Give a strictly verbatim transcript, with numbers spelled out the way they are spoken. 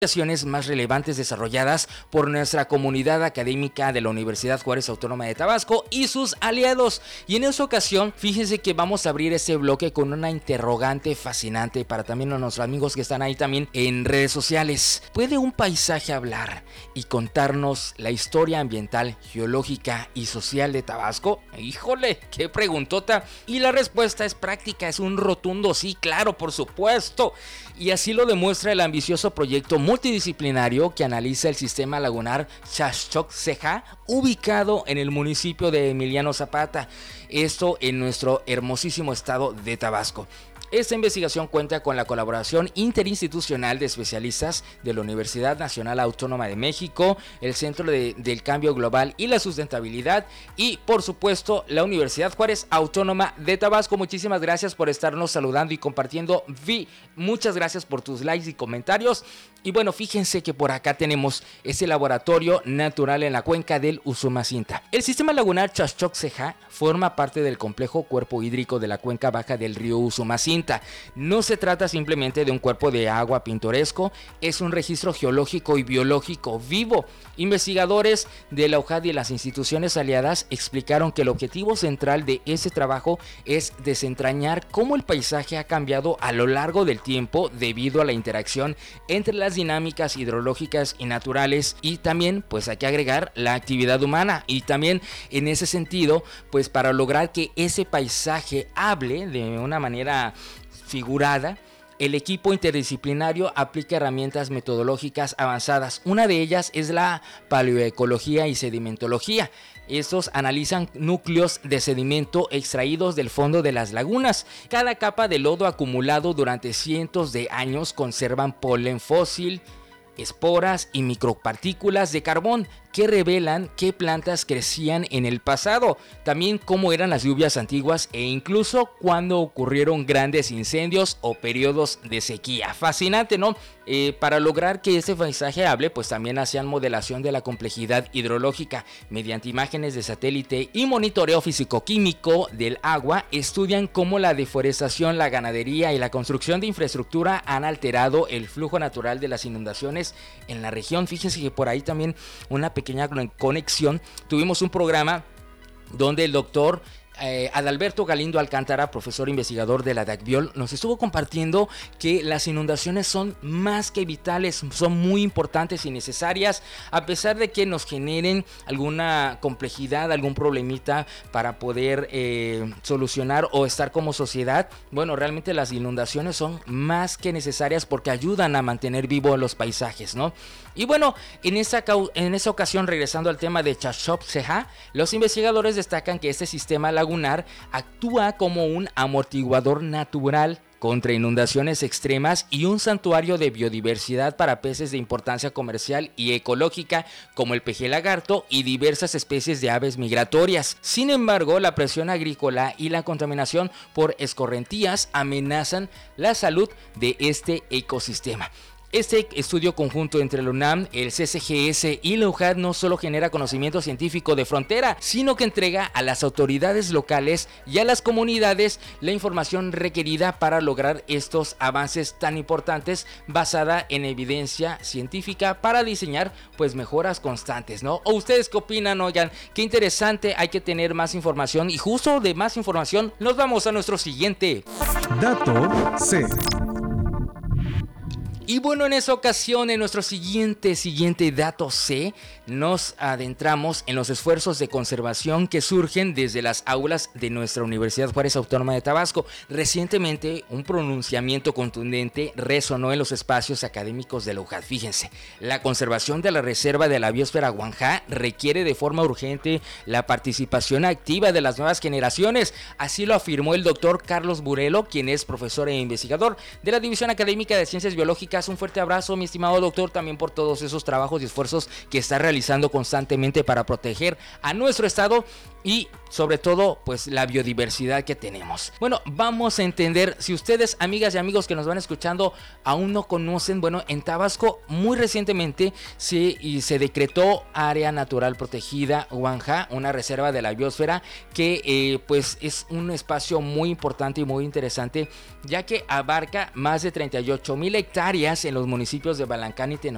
Investigaciones más relevantes desarrolladas por nuestra comunidad académica de la Universidad Juárez Autónoma de Tabasco y sus aliados. Y en esta ocasión, fíjense que vamos a abrir este bloque con una interrogante fascinante para también nuestros amigos que están ahí también en redes sociales. ¿Puede un paisaje hablar y contarnos la historia ambiental, geológica y social de Tabasco? Híjole, qué preguntota. Y la respuesta es práctica, es un rotundo sí, claro, por supuesto. Y así lo demuestra el ambicioso proyecto multidisciplinario que analiza el sistema lagunar Chachoc-Ceja, ubicado en el municipio de Emiliano Zapata, esto en nuestro hermosísimo estado de Tabasco. Esta investigación cuenta con la colaboración interinstitucional de especialistas de la Universidad Nacional Autónoma de México, el Centro de, del Cambio Global y la Sustentabilidad y, por supuesto, la Universidad Juárez Autónoma de Tabasco. Muchísimas gracias por estarnos saludando y compartiendo. Vi, muchas gracias por tus likes y comentarios. Y bueno, fíjense que por acá tenemos ese laboratorio natural en la cuenca del Usumacinta. El sistema lagunar Chachoc-Ceja forma parte del complejo cuerpo hídrico de la cuenca baja del río Usumacinta. No se trata simplemente de un cuerpo de agua pintoresco, es un registro geológico y biológico vivo. Investigadores de la U J A D y las instituciones aliadas explicaron que el objetivo central de ese trabajo es desentrañar cómo el paisaje ha cambiado a lo largo del tiempo debido a la interacción entre las dinámicas hidrológicas y naturales, y también pues hay que agregar la actividad humana. Y también en ese sentido, pues para lograr que ese paisaje hable de una manera figurada, el equipo interdisciplinario aplica herramientas metodológicas avanzadas. Una de ellas es la paleoecología y sedimentología. Estos analizan núcleos de sedimento extraídos del fondo de las lagunas. Cada capa de lodo acumulado durante cientos de años conservan polen fósil, esporas y micropartículas de carbón que revelan qué plantas crecían en el pasado, también cómo eran las lluvias antiguas e incluso cuando ocurrieron grandes incendios o periodos de sequía. Fascinante, ¿no? Eh, para lograr que este paisaje hable, pues también hacían modelación de la complejidad hidrológica mediante imágenes de satélite y monitoreo físico-químico del agua. Estudian cómo la deforestación, la ganadería y la construcción de infraestructura han alterado el flujo natural de las inundaciones en la región. Fíjense que por ahí también una pequeña conexión. Tuvimos un programa donde el doctor Eh, Adalberto Galindo Alcántara, profesor investigador de la DACBIOL, nos estuvo compartiendo que las inundaciones son más que vitales, son muy importantes y necesarias, a pesar de que nos generen alguna complejidad, algún problemita para poder eh, solucionar o estar como sociedad. Bueno, realmente las inundaciones son más que necesarias porque ayudan a mantener vivos los paisajes, ¿no? Y bueno, en esa, en esa ocasión, regresando al tema de Chachoc-Ceja, los investigadores destacan que este sistema lagunar actúa como un amortiguador natural contra inundaciones extremas y un santuario de biodiversidad para peces de importancia comercial y ecológica como el peje lagarto y diversas especies de aves migratorias. Sin embargo, la presión agrícola y la contaminación por escorrentías amenazan la salud de este ecosistema. Este estudio conjunto entre la UNAM, el C C G S y la U J A D no solo genera conocimiento científico de frontera, sino que entrega a las autoridades locales y a las comunidades la información requerida para lograr estos avances tan importantes, basada en evidencia científica para diseñar pues mejoras constantes, ¿no? ¿O ustedes qué opinan? Oigan, qué interesante, hay que tener más información, y justo de más información nos vamos a nuestro siguiente Dato C. Y bueno, en esa ocasión, en nuestro siguiente, siguiente dato C, nos adentramos en los esfuerzos de conservación que surgen desde las aulas de nuestra Universidad Juárez Autónoma de Tabasco. Recientemente, un pronunciamiento contundente resonó en los espacios académicos de la U J A D. Fíjense, la conservación de la reserva de la biosfera Huanjá requiere de forma urgente la participación activa de las nuevas generaciones. Así lo afirmó el doctor Carlos Burelo, quien es profesor e investigador de la División Académica de Ciencias Biológicas. Un fuerte abrazo, mi estimado doctor, también por todos esos trabajos y esfuerzos que está realizando constantemente para proteger a nuestro estado y sobre todo pues la biodiversidad que tenemos. Bueno, vamos a entender, si ustedes, amigas y amigos que nos van escuchando, aún no conocen, bueno, en Tabasco muy recientemente se, y se decretó área natural protegida Huanjá, una reserva de la biosfera que eh, pues es un espacio muy importante y muy interesante, ya que abarca más de treinta y ocho mil hectáreas en los municipios de Balancán y Tenochtitlan